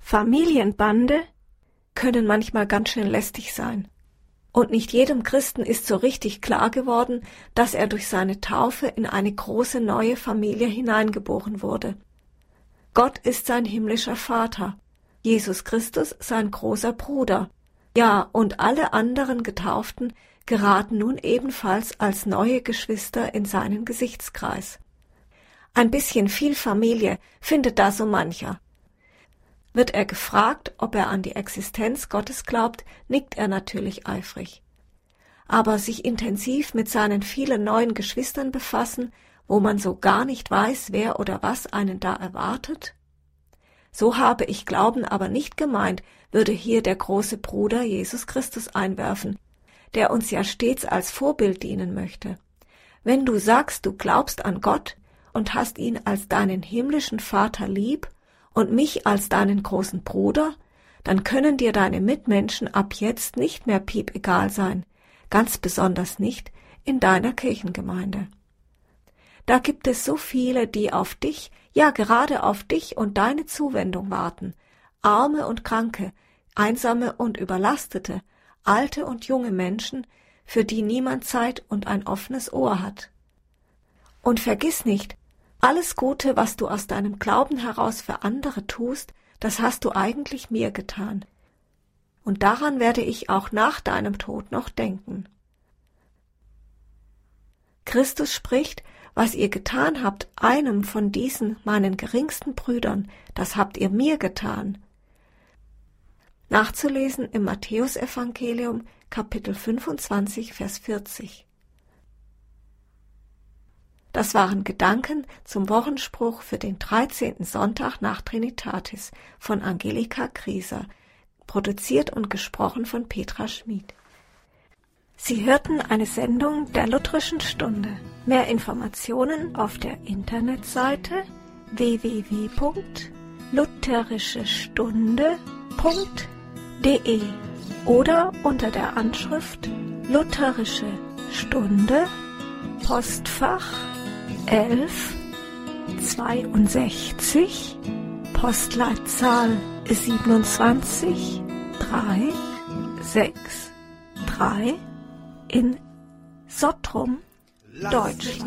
Familienbande können manchmal ganz schön lästig sein. Und nicht jedem Christen ist so richtig klar geworden, dass er durch seine Taufe in eine große neue Familie hineingeboren wurde. Gott ist sein himmlischer Vater, Jesus Christus sein großer Bruder. Ja, und alle anderen Getauften geraten nun ebenfalls als neue Geschwister in seinen Gesichtskreis. Ein bisschen viel Familie findet da so mancher. Wird er gefragt, ob er an die Existenz Gottes glaubt, nickt er natürlich eifrig. Aber sich intensiv mit seinen vielen neuen Geschwistern befassen, wo man so gar nicht weiß, wer oder was einen da erwartet? So habe ich Glauben aber nicht gemeint, würde hier der große Bruder Jesus Christus einwerfen, der uns ja stets als Vorbild dienen möchte. Wenn du sagst, du glaubst an Gott und hast ihn als deinen himmlischen Vater lieb und mich als deinen großen Bruder, dann können dir deine Mitmenschen ab jetzt nicht mehr piepegal sein, ganz besonders nicht in deiner Kirchengemeinde. Da gibt es so viele, die auf dich, ja gerade auf dich und deine Zuwendung warten, Arme und Kranke, Einsame und Überlastete, alte und junge Menschen, für die niemand Zeit und ein offenes Ohr hat. Und vergiss nicht, alles Gute, was du aus deinem Glauben heraus für andere tust, das hast du eigentlich mir getan. Und daran werde ich auch nach deinem Tod noch denken. Christus spricht, was ihr getan habt, einem von diesen, meinen geringsten Brüdern, das habt ihr mir getan. Nachzulesen im Matthäusevangelium, Kapitel 25, Vers 40. Das waren Gedanken zum Wochenspruch für den 13. Sonntag nach Trinitatis von Angelika Grieser, produziert und gesprochen von Petra Schmid. Sie hörten eine Sendung der Lutherischen Stunde. Mehr Informationen auf der Internetseite www.lutherischestunde.de oder unter der Anschrift Lutherische Stunde, Postfach 1162, Postleitzahl 27 363 in Sottrum, Deutschland.